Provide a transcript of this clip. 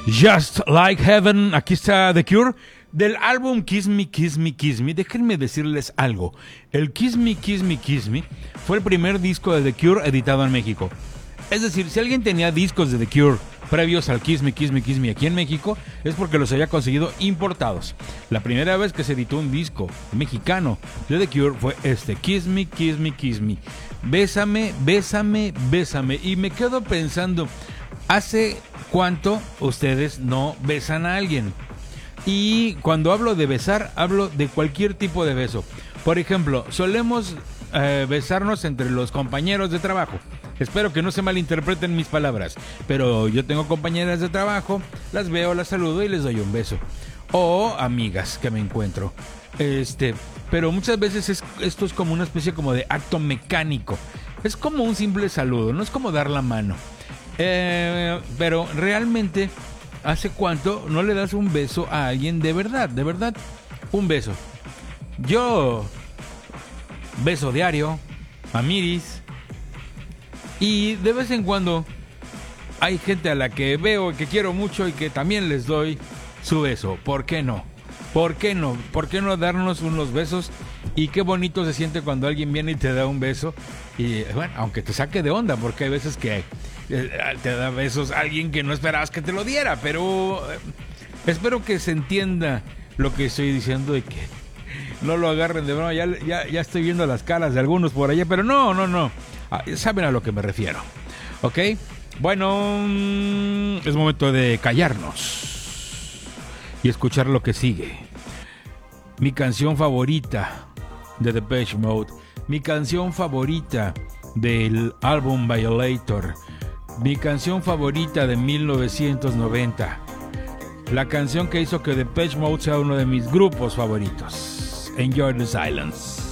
Just Like Heaven, aquí está The Cure, del álbum Kiss Me, Kiss Me, Kiss Me. Déjenme decirles algo. El Kiss Me, Kiss Me, Kiss Me fue el primer disco de The Cure editado en México. Es decir, si alguien tenía discos de The Cure previos al Kiss Me, Kiss Me, Kiss Me aquí en México, es porque los había conseguido importados. La primera vez que se editó un disco mexicano de The Cure fue este, Kiss Me, Kiss Me, Kiss Me. Bésame, bésame, bésame. Y me quedo pensando, ¿hace cuánto ustedes no besan a alguien? Y cuando hablo de besar, hablo de cualquier tipo de beso. Por ejemplo, solemos besarnos entre los compañeros de trabajo. Espero que no se malinterpreten mis palabras, pero yo tengo compañeras de trabajo, las veo, las saludo y les doy un beso. O amigas que me encuentro. Pero muchas veces esto es como una especie como de acto mecánico. Es como un simple saludo, no es como dar la mano. Pero realmente, ¿hace cuánto no le das un beso a alguien de verdad? De verdad, un beso. Yo beso diario a Miris. Y de vez en cuando hay gente a la que veo y que quiero mucho y que también les doy su beso. ¿Por qué no? ¿Por qué no? ¿Por qué no darnos unos besos? Y qué bonito se siente cuando alguien viene y te da un beso. Y bueno, aunque te saque de onda, porque hay veces que te da besos a alguien que no esperabas que te lo diera. Pero espero que se entienda lo que estoy diciendo y que no lo agarren de broma. Ya estoy viendo las caras de algunos por allá, pero no. Saben a lo que me refiero. ¿Ok? Bueno, es momento de callarnos y escuchar lo que sigue. Mi canción favorita de Depeche Mode. Mi canción favorita del álbum Violator. Mi canción favorita de 1990. La canción que hizo que Depeche Mode sea uno de mis grupos favoritos. Enjoy the Silence.